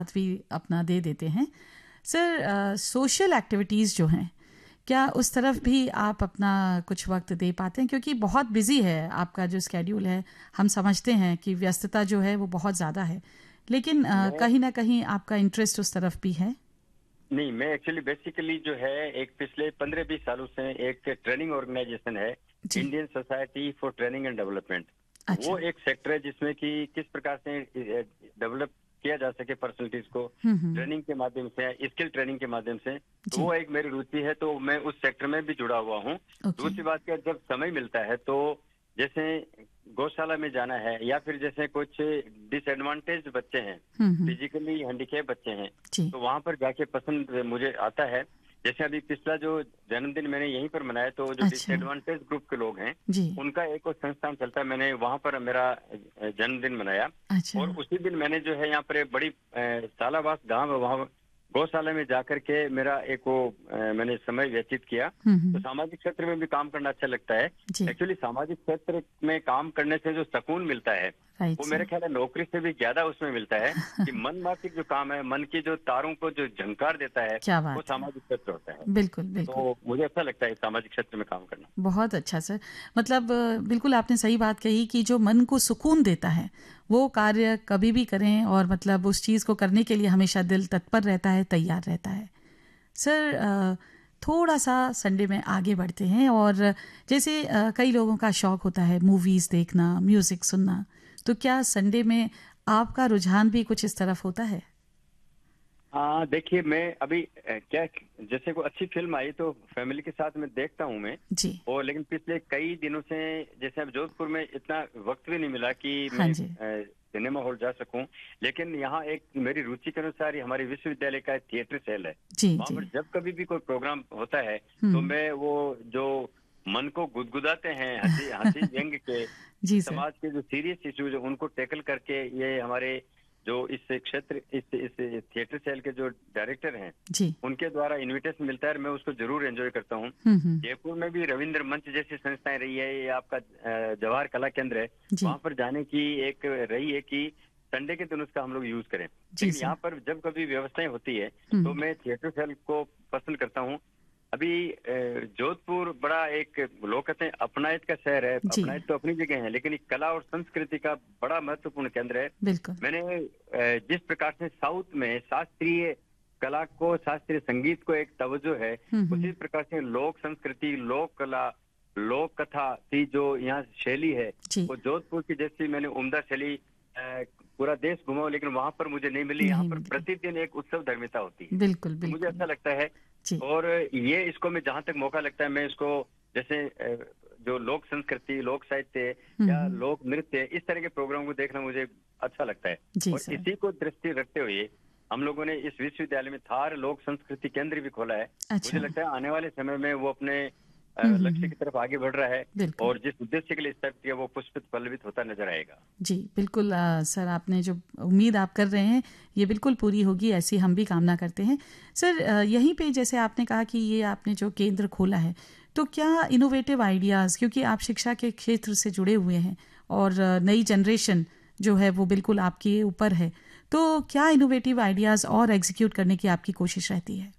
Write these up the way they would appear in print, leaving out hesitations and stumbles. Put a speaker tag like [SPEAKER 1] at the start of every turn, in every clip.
[SPEAKER 1] भी अपना दे देते हैं। सर, सोशल एक्टिविटीज़ जो हैं, क्या उस तरफ भी आप अपना कुछ वक्त दे पाते हैं? क्योंकि बहुत बिजी है आपका जो स्केड्यूल है, हम समझते हैं कि व्यस्तता जो है वो बहुत ज़्यादा है, लेकिन
[SPEAKER 2] मैं
[SPEAKER 1] कहीं ना कहीं आपका इंटरेस्ट उस तरफ भी है।
[SPEAKER 2] नहीं, मैं एक्चुअली बेसिकली जो है एक पिछले 15-20 सालों से एक ट्रेनिंग ऑर्गेनाइजेशन है,
[SPEAKER 1] जी।
[SPEAKER 2] Indian society for training and development.
[SPEAKER 1] अच्छा।
[SPEAKER 2] वो एक सेक्टर है जिसमें कि किस प्रकार से डेवलप किया जा सके पर्सनलिटीज को
[SPEAKER 1] हम्म।
[SPEAKER 2] ट्रेनिंग के माध्यम से, स्किल ट्रेनिंग के माध्यम से। तो
[SPEAKER 1] जी।
[SPEAKER 2] वो एक मेरी रुचि है, तो मैं उस सेक्टर में भी जुड़ा हुआ हूँ।
[SPEAKER 1] ओके।
[SPEAKER 2] दूसरी बात क्या, जब समय मिलता है तो जैसे गौशाला में जाना है, या फिर जैसे कुछ डिसएडवांटेज बच्चे हैं,
[SPEAKER 1] हम्म।
[SPEAKER 2] फिजिकली हैंडीकैप बच्चे हैं,
[SPEAKER 1] जी।
[SPEAKER 2] तो वहां पर जाके पसंद मुझे आता है। जैसे अभी पिछला जो जन्मदिन मैंने यहीं पर मनाया, तो जो
[SPEAKER 1] अच्छा।
[SPEAKER 2] डिसएडवांटेज ग्रुप के लोग हैं
[SPEAKER 1] जी।
[SPEAKER 2] उनका एक और संस्थान चलता है, मैंने वहां पर मेरा जन्मदिन मनाया।
[SPEAKER 1] अच्छा।
[SPEAKER 2] और उसी दिन मैंने जो है यहाँ पर एक बड़ी सालावास गांव है, वहाँ गौशाला में जाकर के मेरा एक वो मैंने समय व्यतीत किया। तो
[SPEAKER 1] हम्म।
[SPEAKER 2] सामाजिक क्षेत्र में भी काम करना अच्छा लगता है।
[SPEAKER 1] जी।
[SPEAKER 2] एक्चुअली सामाजिक क्षेत्र में काम करने से जो सुकून मिलता है,
[SPEAKER 1] राइट
[SPEAKER 2] वो
[SPEAKER 1] सर।
[SPEAKER 2] मेरे ख्याल है नौकरी से भी ज्यादा उसमें मिलता है। कि मन माफिक जो काम है, मन की जो तारों को जो झंकार देता है,
[SPEAKER 1] क्या
[SPEAKER 2] वो
[SPEAKER 1] बात है।
[SPEAKER 2] सामाजिक क्षेत्र होता है।
[SPEAKER 1] बिल्कुल बिल्कुल।
[SPEAKER 2] तो मुझे अच्छा लगता है सामाजिक क्षेत्र में काम करना।
[SPEAKER 1] बहुत अच्छा सर। मतलब बिल्कुल आपने सही बात कही कि जो मन को सुकून देता है वो कार्य कभी भी करें, और मतलब उस चीज़ को करने के लिए हमेशा दिल तत्पर रहता है, तैयार रहता है। सर, थोड़ा सा संडे में आगे बढ़ते हैं, और जैसे कई लोगों का शौक होता है मूवीज़ देखना, म्यूज़िक सुनना, तो क्या संडे में आपका रुझान भी कुछ इस तरफ होता है?
[SPEAKER 2] हाँ, देखिए मैं अभी क्या, जैसे कोई अच्छी फिल्म आई तो फैमिली के साथ में देखता हूँ मैं।
[SPEAKER 1] जी।
[SPEAKER 2] और लेकिन पिछले कई दिनों से जैसे अब जोधपुर में इतना वक्त भी नहीं मिला कि
[SPEAKER 1] हाँ
[SPEAKER 2] मैं
[SPEAKER 1] जी।
[SPEAKER 2] सिनेमा हॉल जा सकूं। लेकिन यहाँ एक मेरी रुचि के अनुसार ही हमारे विश्वविद्यालय का एक थिएटर सेल है।
[SPEAKER 1] जी।
[SPEAKER 2] वहां
[SPEAKER 1] जी।
[SPEAKER 2] पर जब कभी भी कोई प्रोग्राम होता है, तो
[SPEAKER 1] हम्म।
[SPEAKER 2] मैं वो जो मन को गुदगुदाते हैं हंसी हंसी व्यंग के,
[SPEAKER 1] जी सर।
[SPEAKER 2] समाज के जो सीरियस इश्यूज है उनको टैकल करके, ये हमारे जो इस क्षेत्र इस थिएटर सेल के जो डायरेक्टर हैं,
[SPEAKER 1] जी।
[SPEAKER 2] उनके द्वारा इनविटेशन मिलता है, मैं उसको जरूर एंजॉय करता हूँ।
[SPEAKER 1] हम्म।
[SPEAKER 2] जयपुर में भी रविंद्र मंच जैसी संस्थाएं रही है, ये आपका जवाहर कला केंद्र है,
[SPEAKER 1] जी।
[SPEAKER 2] वहां पर जाने की एक रही है कि संडे के दिन उसका हम लोग यूज करें।
[SPEAKER 1] जी
[SPEAKER 2] लेकिन
[SPEAKER 1] सर।
[SPEAKER 2] यहाँ पर जब कभी व्यवस्थाएं होती है, तो
[SPEAKER 1] हम्म।
[SPEAKER 2] मैं थिएटर सेल को पसंद करता हूँ। अभी जोधपुर बड़ा एक, लोग कहते हैं अपनायत का शहर है,
[SPEAKER 1] जी।
[SPEAKER 2] अपनायत तो अपनी जगह है, लेकिन एक कला और संस्कृति का बड़ा महत्वपूर्ण केंद्र है।
[SPEAKER 1] बिल्कुल।
[SPEAKER 2] मैंने जिस प्रकार से साउथ में शास्त्रीय कला को, शास्त्रीय संगीत को एक तवज्जो है, उसी
[SPEAKER 1] हम्म।
[SPEAKER 2] प्रकार से लोक संस्कृति, लोक कला, लोक कथा की जो यहाँ शैली है,
[SPEAKER 1] जी।
[SPEAKER 2] वो जोधपुर की जैसी मैंने उम्दा शैली पूरा देश घुमा, लेकिन वहां पर मुझे नहीं मिली। यहाँ
[SPEAKER 1] नहीं
[SPEAKER 2] पर
[SPEAKER 1] मिली।
[SPEAKER 2] प्रतिदिन एक उत्सव धर्मिता होती है,
[SPEAKER 1] बिल्कुल
[SPEAKER 2] तो मुझे
[SPEAKER 1] बिल्कुल।
[SPEAKER 2] अच्छा लगता है।
[SPEAKER 1] जी।
[SPEAKER 2] और ये इसको मैं जहां तक मौका लगता है, मैं इसको जैसे जो लोक संस्कृति, लोक साहित्य या
[SPEAKER 1] हम्म।
[SPEAKER 2] लोक नृत्य, इस तरह के प्रोग्राम को देखना मुझे अच्छा लगता है।
[SPEAKER 1] जी
[SPEAKER 2] और
[SPEAKER 1] सर।
[SPEAKER 2] इसी को दृष्टि रखते हुए हम लोगों ने इस विश्वविद्यालय में थार लोक संस्कृति केंद्र भी खोला है। मुझे
[SPEAKER 1] अच्छा।
[SPEAKER 2] लगता है आने वाले समय में वो अपने लक्ष्य
[SPEAKER 1] हम्म।
[SPEAKER 2] की तरफ आगे बढ़ रहा है,
[SPEAKER 1] बिल्कुल।
[SPEAKER 2] और जिस उद्देश्य के लिए स्थापित किया वो पुष्पित पल्लवित होता नजर आएगा।
[SPEAKER 1] जी बिल्कुल। सर, आपने जो उम्मीद आप कर रहे हैं ये बिल्कुल पूरी होगी, ऐसी हम भी कामना करते हैं। सर, यहीं पे जैसे आपने कहा कि ये आपने जो केंद्र खोला है, तो क्या इनोवेटिव आइडियाज़, क्योंकि आप शिक्षा के क्षेत्र से जुड़े हुए हैं और नई जनरेशन जो है वो बिल्कुल आपके ऊपर है, तो क्या इनोवेटिव आइडियाज़ और एग्जीक्यूट करने की आपकी कोशिश रहती है?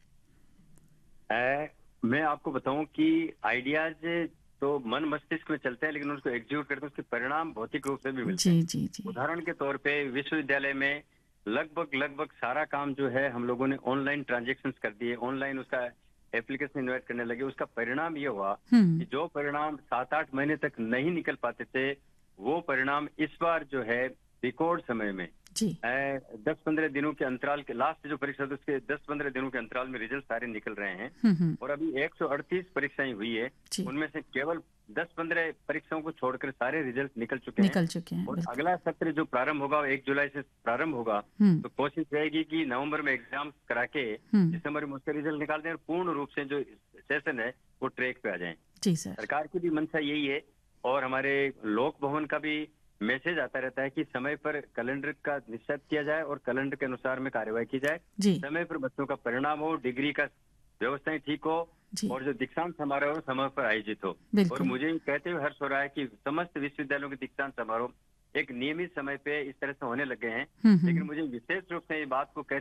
[SPEAKER 2] मैं आपको बताऊं कि आइडियाज तो मन मस्तिष्क में चलते हैं, लेकिन उसको एग्जीक्यूट करते हैं, उसके परिणाम भौतिक रूप से भी मिलते
[SPEAKER 1] जी
[SPEAKER 2] हैं।
[SPEAKER 1] जी जी।
[SPEAKER 2] उदाहरण के तौर पे विश्वविद्यालय में लगभग लगभग सारा काम जो है हम लोगों ने ऑनलाइन ट्रांजेक्शन्स कर दिए, ऑनलाइन उसका एप्लीकेशन इन्वाइट करने लगे। उसका परिणाम ये हुआ
[SPEAKER 1] हम्म।
[SPEAKER 2] कि जो परिणाम 7-8 महीने तक नहीं निकल पाते थे, वो परिणाम इस बार जो है रिकॉर्ड समय में
[SPEAKER 1] जी।
[SPEAKER 2] 10-15 दिनों के अंतराल के, लास्ट जो परीक्षा थी उसके 10-15 दिनों के अंतराल में रिजल्ट सारे निकल रहे हैं।
[SPEAKER 1] हम्म।
[SPEAKER 2] और अभी 138 परीक्षाएं हुई है,
[SPEAKER 1] जी।
[SPEAKER 2] उनमें से केवल 10-15 परीक्षाओं को छोड़कर सारे रिजल्ट निकल चुके हैं।
[SPEAKER 1] निकल चुके हैं।
[SPEAKER 2] और
[SPEAKER 1] बिल्कुल।
[SPEAKER 2] अगला सत्र जो प्रारंभ होगा, 1 जुलाई से प्रारंभ होगा,
[SPEAKER 1] हम्म।
[SPEAKER 2] तो कोशिश रहेगी कि नवंबर में एग्जाम करा के
[SPEAKER 1] हम्म।
[SPEAKER 2] दिसंबर में उसका रिजल्ट निकाल दें, और पूर्ण रूप से जो सेशन है वो ट्रैक पे आ जाए।
[SPEAKER 1] जी सर।
[SPEAKER 2] सरकार की भी मंशा यही है, और हमारे लोक भवन का भी मैसेज आता रहता है कि समय पर कैलेंडर का निश्चित किया जाए और कैलेंडर के अनुसार में कार्यवाही की जाए।
[SPEAKER 1] जी।
[SPEAKER 2] समय पर बच्चों का परिणाम हो, डिग्री का व्यवस्थाएं ठीक हो,
[SPEAKER 1] जी।
[SPEAKER 2] और जो दीक्षांत समारोह हो समय पर आयोजित हो। और
[SPEAKER 1] बिल्कुल।
[SPEAKER 2] मुझे कहते हुए हर्ष हो रहा है कि समस्त विश्वविद्यालयों के दीक्षांत समारोह एक नियमित समय पे इस तरह से होने लगे हैं।
[SPEAKER 1] हम्म,
[SPEAKER 2] लेकिन मुझे विशेष रूप से ये बात को